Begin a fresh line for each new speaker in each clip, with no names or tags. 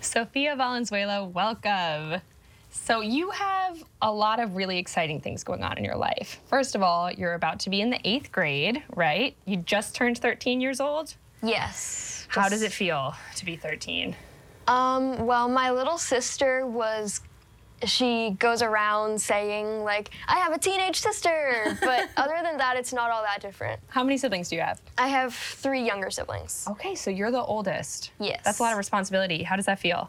Sophia Valenzuela, welcome. So you have a lot of really exciting things going on in your life. First of all, you're about to be in the 8th grade, right? You just turned 13 years old?
Yes.
How does it feel to be 13?
Well, my little sister she goes around saying, like, I have a teenage sister. But other than that, it's not all that different.
How many siblings do you have?
I have 3 younger siblings.
Okay, so you're the oldest.
Yes.
That's a lot of responsibility. How does that feel?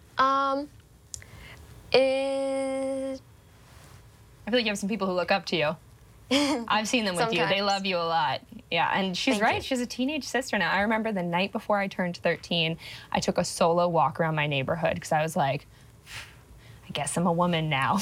It...
I feel like you have some people who look up to you. I've seen them with you. They
Sometimes.
love you a lot. Yeah, and she's
Thank
right.
you.
She has a teenage sister now. I remember the night before I turned 13, I took a solo walk around my neighborhood because I was like, I guess I'm a woman now.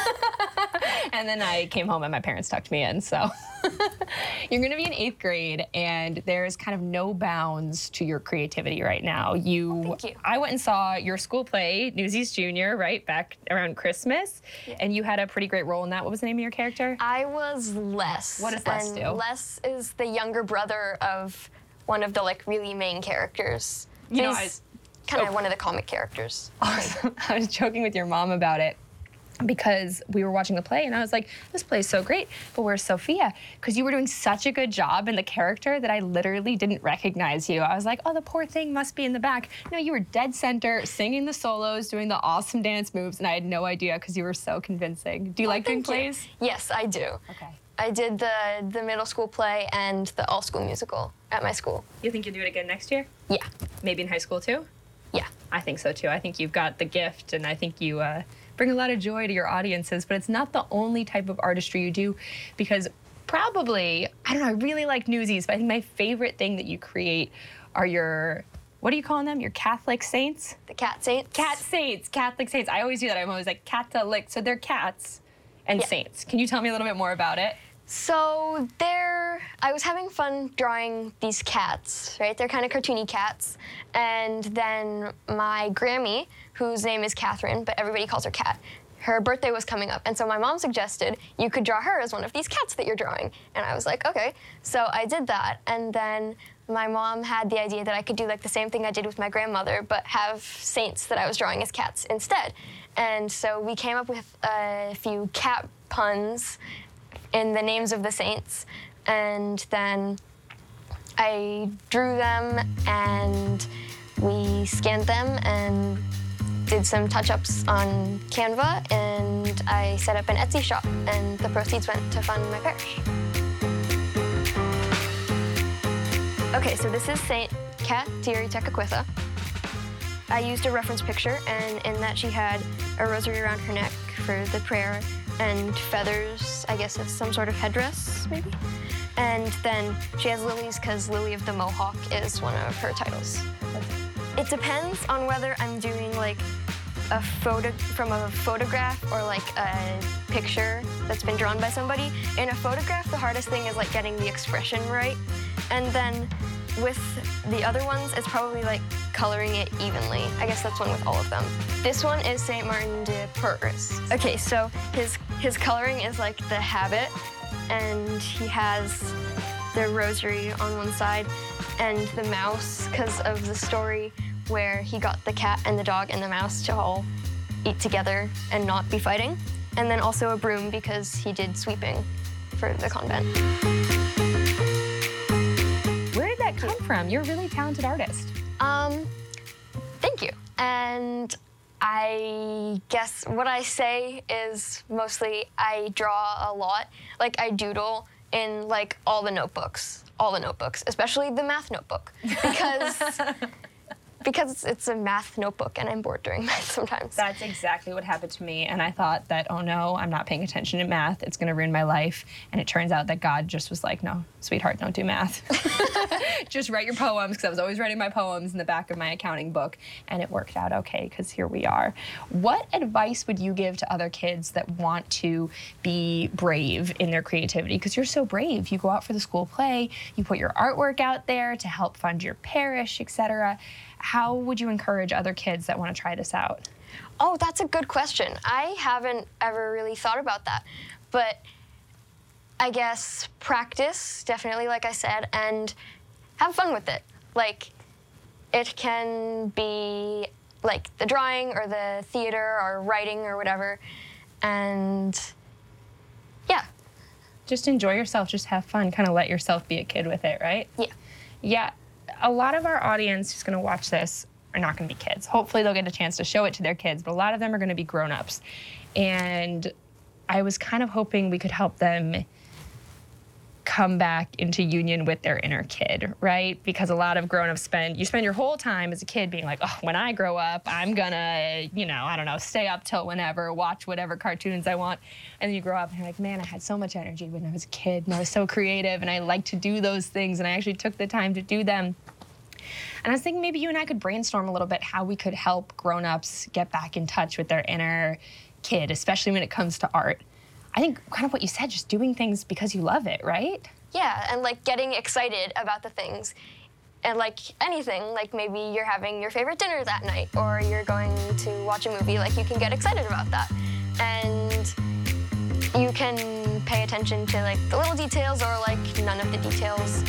And then I came home and my parents tucked me in, so. You're gonna be in 8th grade and there's kind of no bounds to your creativity right now.
Thank you.
I went and saw your school play, Newsies Junior, right, back around Christmas, and you had a pretty great role in that. What was the name of your character?
I was Les.
What does Les do?
Les is the younger brother of one of the, like, really main characters.
You know,
He's kind of one of the comic characters.
Awesome. I was joking with your mom about it because we were watching the play and I was like, this play is so great, but where's Sophia? Because you were doing such a good job in the character that I literally didn't recognize you. I was like, oh, the poor thing must be in the back. No, you were dead center, singing the solos, doing the awesome dance moves, and I had no idea because you were so convincing. Do you like doing
Thank you.
plays?
Yes, I do.
Okay.
I did the middle school play and the all-school musical at my school.
You think you'll do it again next year?
Yeah.
Maybe in high school too?
Yeah.
I think so too. I think you've got the gift and I think you bring a lot of joy to your audiences, but it's not the only type of artistry you do because probably, I don't know, I really like Newsies, but I think my favorite thing that you create are your, what are you calling them? Your Catholic saints?
The Cat Saints.
Cat saints, Catholic saints. I always do that. I'm always like, Catholic. So they're cats and
Yeah.
saints. Can you tell me a little bit more about it?
So I was having fun drawing these cats, right? They're kind of cartoony cats. And then my Grammy, whose name is Catherine, but everybody calls her Cat, her birthday was coming up. And so my mom suggested you could draw her as one of these cats that you're drawing. And I was like, okay. So I did that. And then my mom had the idea that I could do like the same thing I did with my grandmother, but have saints that I was drawing as cats instead. And so we came up with a few cat puns in the names of the saints, and then I drew them and we scanned them and did some touch-ups on Canva, and I set up an Etsy shop, and the proceeds went to fund my parish. Okay, so this is Saint Cat Tiri Tekakwitha. I used a reference picture, and in that she had a rosary around her neck for the prayer, and feathers, I guess it's some sort of headdress, maybe? And then she has lilies because Lily of the Mohawk is one of her titles. It depends on whether I'm doing like a photo from a photograph or like a picture that's been drawn by somebody. In a photograph, the hardest thing is like getting the expression right. And then with the other ones, it's probably like coloring it evenly. I guess that's one with all of them. This one is Saint Martin de Porres. Okay, so his coloring is like the habit, and he has the rosary on one side and the mouse because of the story where he got the cat and the dog and the mouse to all eat together and not be fighting. And then also a broom because he did sweeping for the convent.
Where did that come from? You're a really talented artist.
Thank you. And I guess what I say is mostly I draw a lot. Like I doodle in like all the notebooks, especially the math notebook, because it's a math notebook and I'm bored during math sometimes.
That's exactly what happened to me. And I thought that, oh no, I'm not paying attention to math. It's gonna ruin my life. And it turns out that God just was like, no, sweetheart, don't do math. Just write your poems, because I was always writing my poems in the back of my accounting book. And it worked out okay, because here we are. What advice would you give to other kids that want to be brave in their creativity? Because you're so brave. You go out for the school play, you put your artwork out there to help fund your parish, etc. How would you encourage other kids that want to try this out?
Oh, that's a good question. I haven't ever really thought about that. But I guess practice, definitely, like I said, and have fun with it. Like, it can be like the drawing or the theater or writing or whatever. And yeah.
Just enjoy yourself, just have fun, kind of let yourself be a kid with it, right?
Yeah.
Yeah, a lot of our audience who's gonna watch this are not gonna be kids. Hopefully they'll get a chance to show it to their kids, but a lot of them are gonna be grown-ups. And I was kind of hoping we could help them come back into union with their inner kid, right? Because a lot of grown-ups you spend your whole time as a kid being like, oh, when I grow up, I'm gonna, I don't know, stay up till whenever, watch whatever cartoons I want. And then you grow up and you're like, man, I had so much energy when I was a kid and I was so creative and I liked to do those things and I actually took the time to do them. And I was thinking maybe you and I could brainstorm a little bit how we could help grown-ups get back in touch with their inner kid, especially when it comes to art. I think kind of what you said, just doing things because you love it, right?
Yeah, and like getting excited about the things. And like anything, like maybe you're having your favorite dinner that night or you're going to watch a movie, like you can get excited about that. And you can pay attention to like the little details or like none of the details.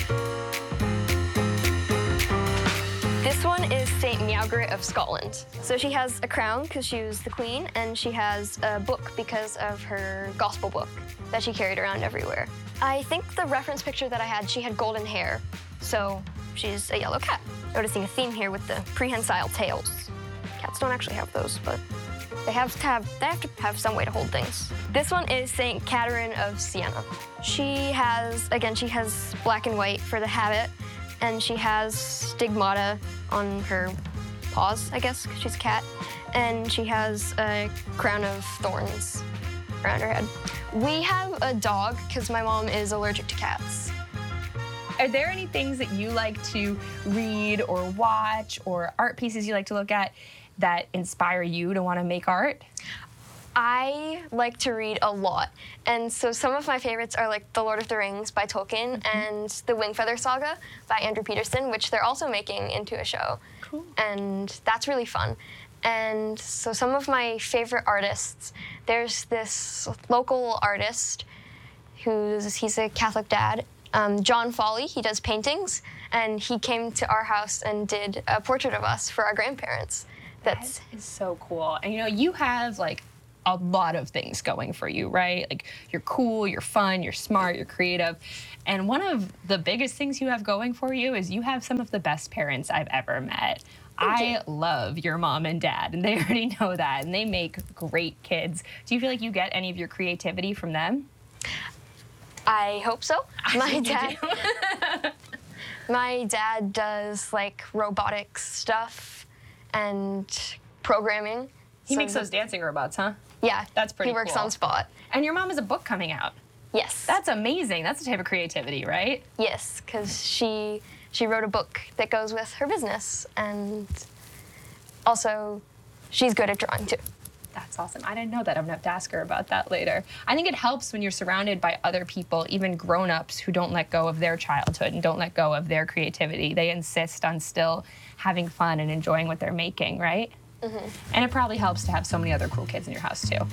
This one is Saint Meowgrit of Scotland. So she has a crown because she was the queen, and she has a book because of her gospel book that she carried around everywhere. I think the reference picture that I had, she had golden hair, so she's a yellow cat. Noticing a theme here with the prehensile tails. Cats don't actually have those, but they have to have some way to hold things. This one is Saint Catherine of Siena. She has black and white for the habit, and she has stigmata on her paws, I guess, because she's a cat. And she has a crown of thorns around her head. We have a dog because my mom is allergic to cats.
Are there any things that you like to read or watch or art pieces you like to look at that inspire you to want to make art?
I like to read a lot, and so some of my favorites are like The Lord of the Rings by Tolkien and The Wingfeather Saga by Andrew Peterson, which they're also making into a show.
Cool.
And that's really fun. And so some of my favorite artists, there's this local artist he's a Catholic dad, John Foley. He does paintings, and he came to our house and did a portrait of us for our grandparents.
That is so cool. And you have like a lot of things going for you, right? Like you're cool, you're fun, you're smart, you're creative. And one of the biggest things you have going for you is you have some of the best parents I've ever met. I love your mom and dad, and they already know that, and they make great kids. Do you feel like you get any of your creativity from them?
I hope so. My dad does like robotics stuff and programming.
He makes those dancing robots, huh?
Yeah.
That's pretty cool.
He works on spot.
And your mom has a book coming out.
Yes.
That's amazing. That's a type of creativity, right?
Yes, because she wrote a book that goes with her business, and also she's good at drawing too.
That's awesome. I didn't know that. I'm gonna have to ask her about that later. I think it helps when you're surrounded by other people, even grown-ups, who don't let go of their childhood and don't let go of their creativity. They insist on still having fun and enjoying what they're making, right? Mm-hmm. And it probably helps to have so many other cool kids in your house too.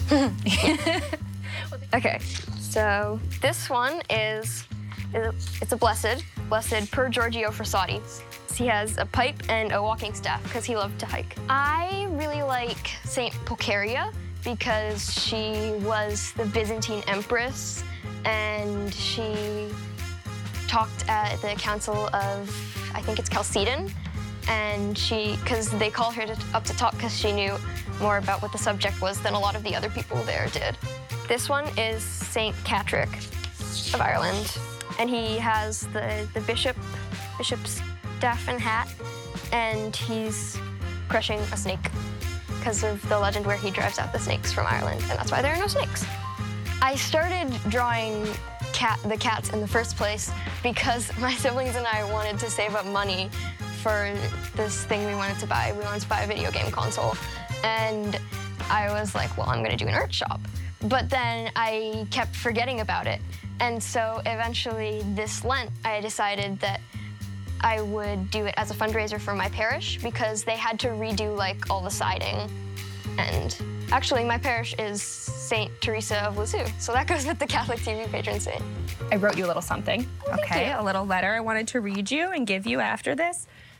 Okay, so this one it's a blessed per Giorgio Frassati. He has a pipe and a walking staff because he loved to hike. I really like Saint Pulcheria because she was the Byzantine empress, and she talked at the Council of, I think it's Chalcedon, and because they called her up to talk because she knew more about what the subject was than a lot of the other people there did. This one is Saint Catrick of Ireland, and he has the bishop's staff and hat, and he's crushing a snake because of the legend where he drives out the snakes from Ireland, and that's why there are no snakes. I started drawing the cats in the first place because my siblings and I wanted to save up money for this thing we wanted to buy. We wanted to buy a video game console, and I was like, well, I'm gonna do an art shop. But then I kept forgetting about it, and so eventually this Lent, I decided that I would do it as a fundraiser for my parish because they had to redo like all the siding. And actually my parish is Saint Teresa of Lisieux, so that goes with the Catholic TV patron saint.
I wrote you a little something.
Oh,
okay,
thank you.
A little letter I wanted to read you and give you after this.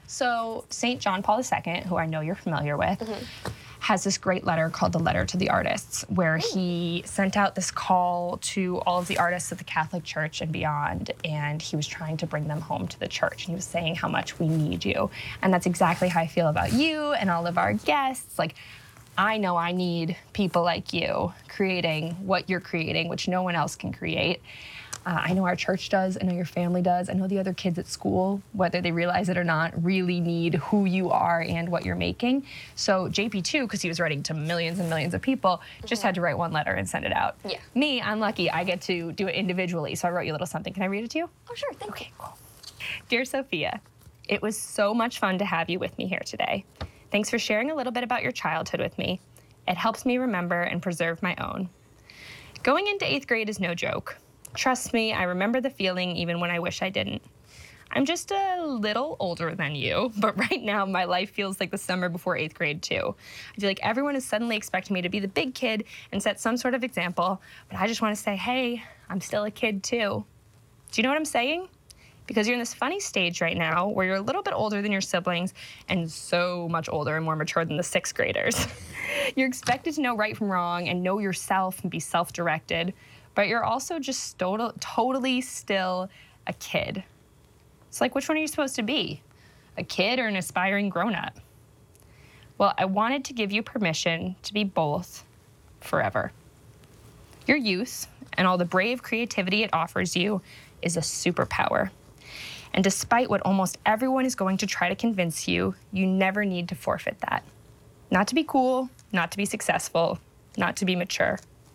So St. John Paul II, who I know you're familiar with, has this great letter called the Letter to the Artists, where he sent out this call to all of the artists of the Catholic Church and beyond, and he was trying to bring them home to the church. And he was saying how much we need you. And that's exactly how I feel about you and all of our guests. Like, I know I need people like you creating what you're creating, which no one else can create. I know our church does. I know your family does. I know the other kids at school, whether they realize it or not, really need who you are and what you're making. So JP2, because he was writing to millions and millions of people, just had to write one letter and send it out.
Yeah.
Me, I'm lucky. I get to do it individually. So I wrote you a little something. Can I read it to you?
Oh, sure. Thank you.
Cool. Dear Sophia, it was so much fun to have you with me here today. Thanks for sharing a little bit about your childhood with me. It helps me remember and preserve my own. Going into 8th grade is no joke. Trust me, I remember the feeling even when I wish I didn't. I'm just a little older than you, but right now my life feels like the summer before 8th grade too. I feel like everyone is suddenly expecting me to be the big kid and set some sort of example, but I just want to say, hey, I'm still a kid too. Do you know what I'm saying? Because you're in this funny stage right now where you're a little bit older than your siblings and so much older and more mature than the 6th graders. You're expected to know right from wrong and know yourself and be self-directed, but you're also just totally still a kid. It's like, which one are you supposed to be? A kid or an aspiring grown-up? Well, I wanted to give you permission to be both forever. Your youth and all the brave creativity it offers you is a superpower. And despite what almost everyone is going to try to convince you, you never need to forfeit that. Not to be cool, not to be successful, not to be mature.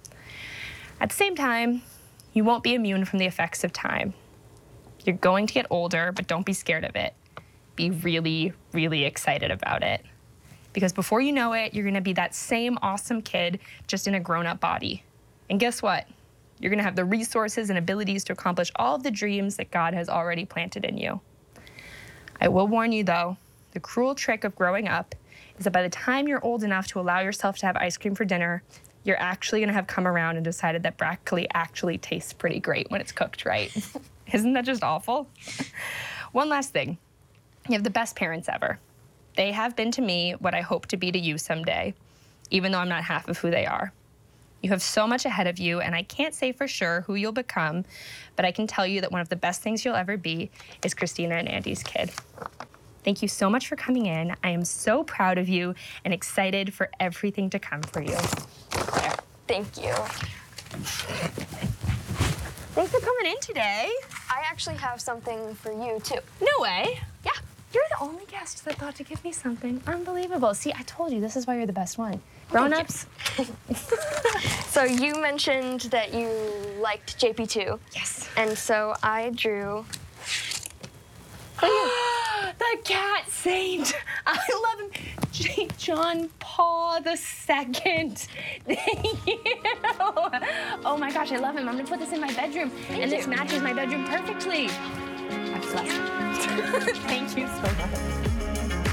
At the same time, you won't be immune from the effects of time. You're going to get older, but don't be scared of it. Be really, really excited about it. Because before you know it, you're gonna be that same awesome kid, just in a grown-up body. And guess what? You're gonna have the resources and abilities to accomplish all of the dreams that God has already planted in you. I will warn you though, the cruel trick of growing up is that by the time you're old enough to allow yourself to have ice cream for dinner, you're actually gonna have come around and decided that broccoli actually tastes pretty great when it's cooked right. Isn't that just awful? One last thing, you have the best parents ever. They have been to me what I hope to be to you someday, even though I'm not half of who they are. You have so much ahead of you, and I can't say for sure who you'll become, but I can tell you that one of the best things you'll ever be is Christina and Andy's kid. Thank you so much for coming in. I am so proud of you and excited for everything to come for you. Claire.
Thank you.
Thanks for coming in today.
I actually have something for you, too.
No way.
Yeah.
You're the only guest that thought to give me something. Unbelievable. See, I told you, this is why you're the best one. Grown-ups.
So you mentioned that you liked JP2.
Yes.
And so I drew...
The cat saint. I love him. St. John Paul II. Thank you. Oh my gosh, I love him. I'm gonna put this in my bedroom. This matches my bedroom perfectly. I've blessed. Thank you so much.